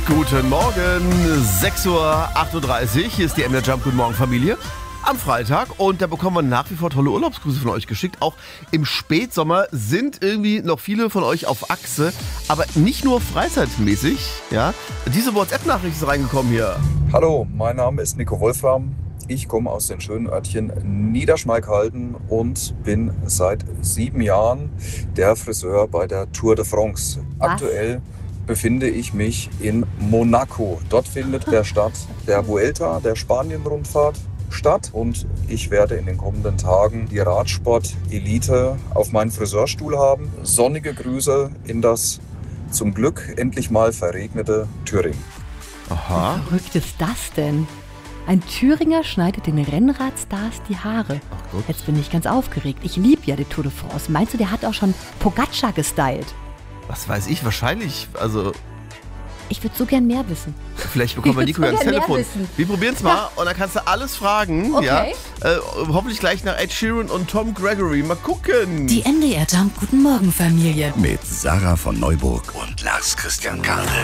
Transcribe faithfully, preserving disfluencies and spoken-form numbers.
Guten Morgen, sechs Uhr achtunddreißig, hier ist die M D R Jump. Guten Morgen, Familie. Am Freitag, und da bekommen wir nach wie vor tolle Urlaubsgrüße von euch geschickt. Auch im Spätsommer sind irgendwie noch viele von euch auf Achse, aber nicht nur freizeitmäßig. Ja? Diese WhatsApp-Nachricht ist reingekommen hier. Hallo, mein Name ist Nico Wolfram. Ich komme aus den schönen Örtchen Niederschmalkalden und bin seit sieben Jahren der Friseur bei der Tour de France. Was? Aktuell befinde ich mich in Monaco. Dort findet der Start der Vuelta, der Spanien-Rundfahrt, statt. Und ich werde in den kommenden Tagen die Radsport-Elite auf meinen Friseurstuhl haben. Sonnige Grüße in das zum Glück endlich mal verregnete Thüringen. Aha. Wie verrückt ist das denn? Ein Thüringer schneidet den Rennradstars die Haare. Ach Gott. Jetzt bin ich ganz aufgeregt. Ich liebe ja die Tour de France. Meinst du, der hat auch schon Pogacar gestylt? Was weiß ich, wahrscheinlich, also Ich würde so gern mehr wissen. vielleicht bekommen wir Ich Nico würd ja so ans gern mehr Telefon. wissen. Wir probieren es mal und dann kannst du alles fragen. Okay. Ja? Äh, hoffentlich gleich nach Ed Sheeran und Tom Gregory. Mal gucken. Die M D R Jump Guten Morgen Familie. Mit Sarah von Neuburg und Lars Christian Kade.